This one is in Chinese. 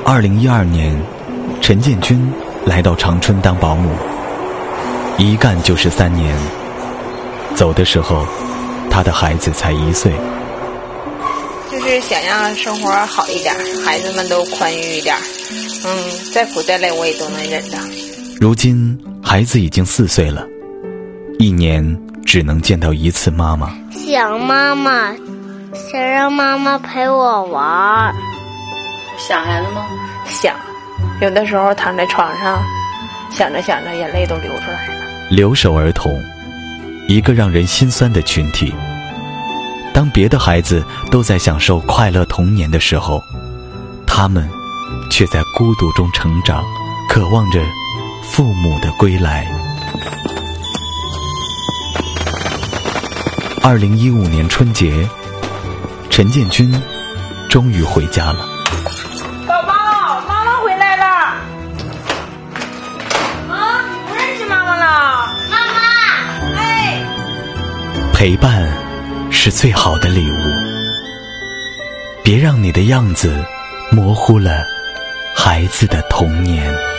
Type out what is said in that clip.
2012年，陈建军来到长春当保姆，一干就是3年。走的时候，他的孩子才1岁。 就是想让生活好一点，孩子们都宽裕一点，再苦再累我也都能忍的。 如今孩子已经4岁了，1年只能见到1次妈妈。 想妈妈，想让妈妈陪我玩。 想孩子吗？ 想，有的时候躺在床上，想着想着眼泪都流出来了。 留守儿童，一个让人心酸的群体。当别的孩子都在享受快乐童年的时候，他们却在孤独中成长，渴望着父母的归来。2015年春节，陈建军终于回家了。 宝宝，妈妈回来了。啊，你不认识妈妈了？ 妈妈， 哎， 陪伴是最好的礼物，别让你的样子模糊了孩子的童年。